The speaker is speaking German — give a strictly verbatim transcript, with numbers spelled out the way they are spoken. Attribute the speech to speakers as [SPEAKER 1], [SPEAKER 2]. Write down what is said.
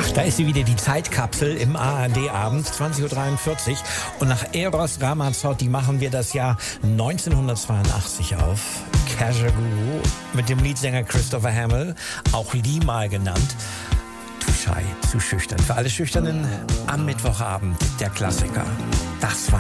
[SPEAKER 1] Ach, da ist sie wieder, die Zeitkapsel im A R D-Abend, zwanzig Uhr dreiundvierzig. Und nach Eros Ramazzotti machen wir das Jahr neunzehnhundertzweiundachtzig auf. Kajagoogoo mit dem Leadsänger Christopher Hamill, auch Limahl genannt. Too shy, zu schüchtern. Für alle Schüchternen am Mittwochabend der Klassiker. Das war